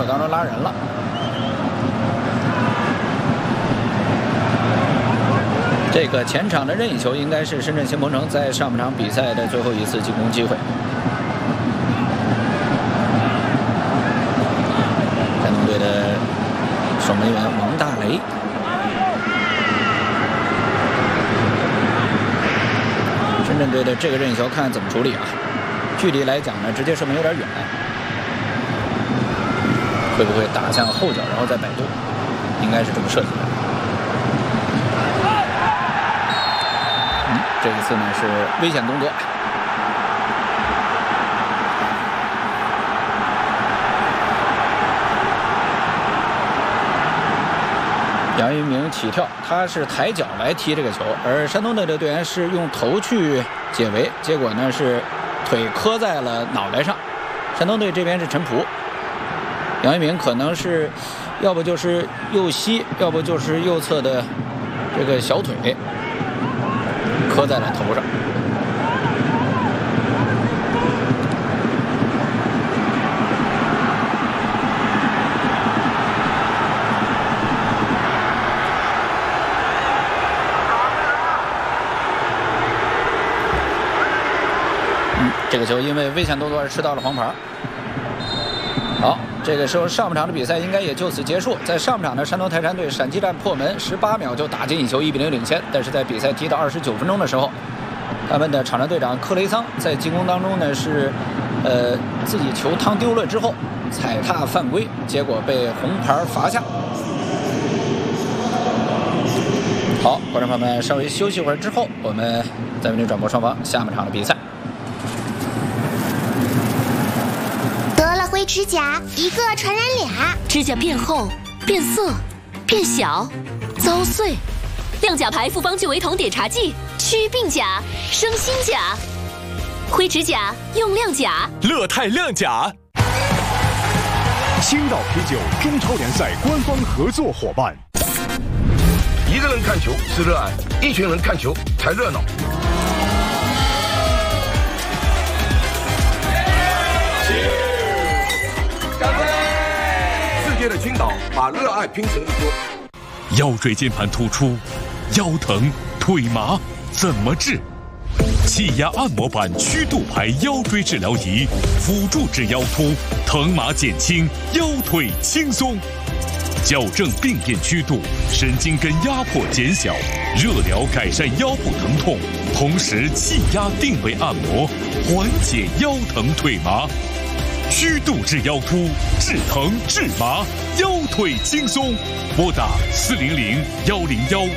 手当中拉人了。这个前场的任意球应该是深圳新鹏城在上半场比赛的最后一次进攻机会。山东队的守门员王大雷。深圳队的这个任意球看怎么处理啊？距离来讲呢，直接射门有点远，会不会打向后脚，然后再摆渡？应该是这么设计的。这一次呢是危险动作。杨一鸣起跳，他是抬脚来踢这个球，而山东队的队员是用头去解围，结果呢是腿磕在了脑袋上。山东队这边是陈璞，杨一鸣可能是要不就是右膝，要不就是右侧的这个小腿磕在了头上。这个球因为危险动作而吃到了黄牌。好，这个时候上半场的比赛应该也就此结束。在上半场的山东泰山队闪击战破门，18秒就打进一球，1比0领先。但是在比赛踢到29分钟的时候，他们的场上队长克雷桑在进攻当中呢是，自己球趟丢了之后踩踏犯规，结果被红牌罚下。好，观众朋友们，稍微休息一会儿之后，我们再为您转播双方下半场的比赛。 灰指甲一个传染俩， 指甲变厚、变色、变小、遭碎。亮甲牌复方聚维酮碘茶剂，祛病甲、生新甲。灰指甲用亮甲， 乐泰亮甲。青岛啤酒中超联赛官方合作伙伴。 一个人看球是热爱，一群人看球才热闹。世界的青岛把热爱拼成一桌。 腰椎间盘突出，腰疼腿麻怎么治？气压按摩板曲度牌腰椎治疗仪，辅助治腰突，疼麻减轻，腰腿轻松。矫正病变曲度，神经根压迫减小，热疗改善腰部疼痛，同时气压定位按摩，缓解腰疼腿麻。曲度治腰突，治疼治麻，腰腿轻松。拨打400-101。